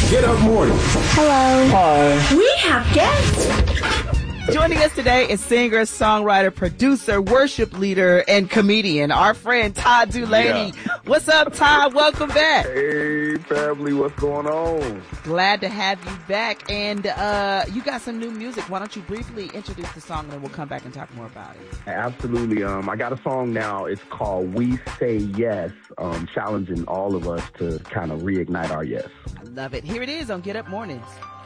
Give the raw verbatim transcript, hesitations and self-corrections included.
Get Up Morning. Hello. Hi. We have guests. Joining us today is singer, songwriter, producer, worship leader, and comedian, our friend Todd Dulaney. Yeah. What's up, Todd? Welcome back. Hey, family. What's going on? Glad to have you back. And uh you got some new music. Why don't you briefly introduce the song, and then we'll come back and talk more about it. Absolutely. Um, I got a song now. It's called We Say Yes, um, challenging all of us to kind of reignite our yes. I love it. Here it is on Get Up Mornings.